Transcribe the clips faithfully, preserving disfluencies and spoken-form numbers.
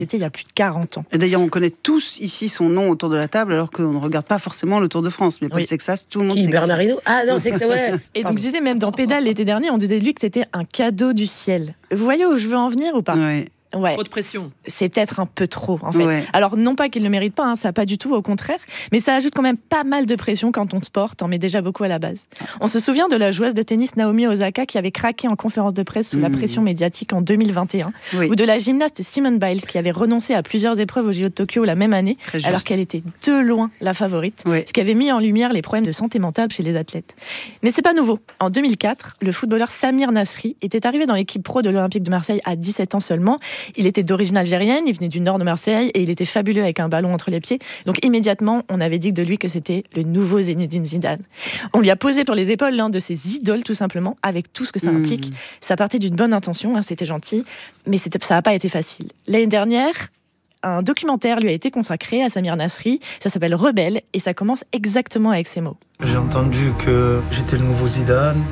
C'était il y a plus de quarante ans. Et d'ailleurs, on connaît tous ici son nom autour de la table, alors qu'on ne regarde pas forcément le Tour de France. Mais Paul Oui. Sexas, tout le monde Qui, sait qui Bernard Hinault ? Ah non, c'est que ça, ouais. Et donc, je disais, même dans Pédale l'été dernier, on disait de lui que c'était un cadeau du ciel. Vous voyez où je veux en venir ou pas ? Ouais. Ouais. Trop de pression. C'est peut-être un peu trop, en fait. Ouais. Alors, non pas qu'il ne le mérite pas, hein, ça pas du tout, au contraire, mais ça ajoute quand même pas mal de pression quand on sport, t'en mets déjà beaucoup à la base. On se souvient de la joueuse de tennis Naomi Osaka qui avait craqué en conférence de presse sous mmh. la pression médiatique en deux mille vingt et un, oui. ou de la gymnaste Simone Biles qui avait renoncé à plusieurs épreuves au J O de Tokyo la même année, alors qu'elle était de loin la favorite, oui. ce qui avait mis en lumière les problèmes de santé mentale chez les athlètes. Mais c'est pas nouveau. En deux mille quatre, le footballeur Samir Nasri était arrivé dans l'équipe pro de l'Olympique de Marseille à dix-sept ans seulement. Il était d'origine algérienne, il venait du nord de Marseille et il était fabuleux avec un ballon entre les pieds. Donc immédiatement, on avait dit de lui que c'était le nouveau Zinedine Zidane. On lui a posé pour les épaules l'un de ses idoles tout simplement, avec tout ce que ça implique. Mmh. Ça partait d'une bonne intention, hein, c'était gentil, mais c'était, ça n'a pas été facile. L'année dernière, un documentaire lui a été consacré à Samir Nasri, ça s'appelle Rebelle et ça commence exactement avec ces mots. J'ai entendu que j'étais le nouveau Zidane.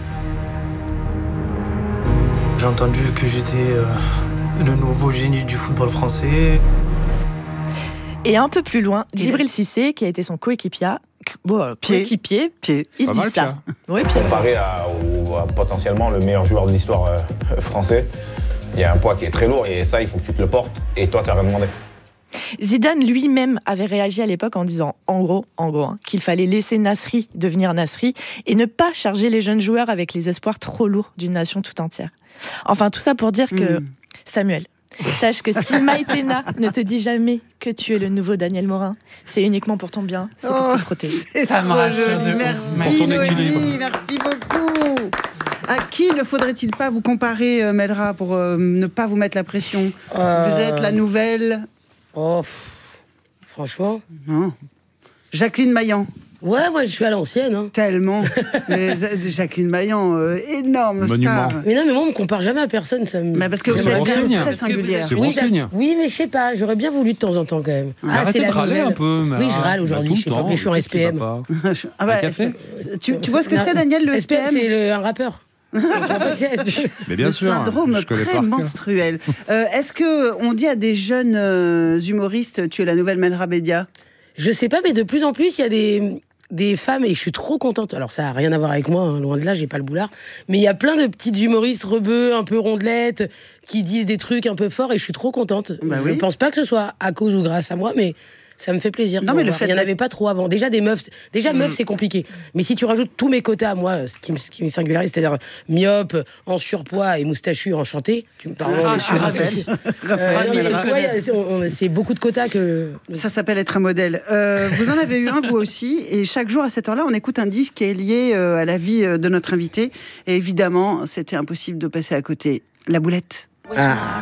J'ai entendu que j'étais euh, le nouveau génie du football français. Et un peu plus loin, Djibril Cissé, qui a été son coéquipier, bon, Pied. coéquipier, Pied. il Pas dit mal, ça. Oui, Pied. Comparé à, au, à potentiellement le meilleur joueur de l'histoire euh, français, il y a un poids qui est très lourd et ça, il faut que tu te le portes. Et toi, tu n'as rien demandé. Zidane lui-même avait réagi à l'époque en disant, en gros, en gros, hein, qu'il fallait laisser Nasri devenir Nasri et ne pas charger les jeunes joueurs avec les espoirs trop lourds d'une nation tout entière. Enfin, tout ça pour dire que, mmh. Samuel, sache que si Maïtena ne te dit jamais que tu es le nouveau Daniel Morin, c'est uniquement pour ton bien, c'est pour oh, te protéger. Ça me rassure de Merci, pour ton équilibre. Merci beaucoup. À qui ne faudrait-il pas vous comparer, euh, Melra, pour euh, ne pas vous mettre la pression ? euh... Vous êtes la nouvelle... Oh, pff, franchement. Non. Jacqueline Maillan. Ouais, moi je suis à l'ancienne. Hein. Tellement. mais, Jacqueline Maillan, euh, énorme Monument. Star. Mais non, mais moi on me compare jamais à personne. Ça me... mais parce que vous êtes bien très singulière. C'est oui, bon signe. Oui, mais je sais pas, j'aurais bien voulu de temps en temps quand même. Ah, arrêtez de râler un peu. Oui, je râle aujourd'hui, je sais pas, mais je suis en S P M. ah bah, S P M. Tu, tu vois ce que c'est, Daniel, le S P M ? S P M, c'est le, un rappeur. Mais bien le sûr, syndrome pré-menstruel. Euh, est-ce que on dit à des jeunes euh, humoristes, tu es la nouvelle Melra Bédia ? Je sais pas, mais de plus en plus, il y a des, des femmes, et je suis trop contente. Alors, ça n'a rien à voir avec moi, hein, loin de là, j'ai pas le boulard. Mais il y a plein de petites humoristes rebeux, un peu rondelettes, qui disent des trucs un peu forts, et je suis trop contente. Bah je oui. pense pas que ce soit à cause ou grâce à moi, mais... ça me fait plaisir. Non, mais le fait il n'y en avait pas trop avant. Déjà, des meufs, déjà, mmh. meufs, c'est compliqué. Mais si tu rajoutes tous mes quotas, moi, ce qui me, ce qui me singularise, c'est-à-dire myope, en surpoids et moustachu, enchanté, tu me parles. Ah, je suis ravie. C'est beaucoup de quotas que. Ça s'appelle être un modèle. Euh, vous en avez eu un, vous aussi. Et chaque jour, à cette heure-là, on écoute un disque qui est lié euh, à la vie de notre invité. Et évidemment, c'était impossible de passer à côté. La Boulette. Ah.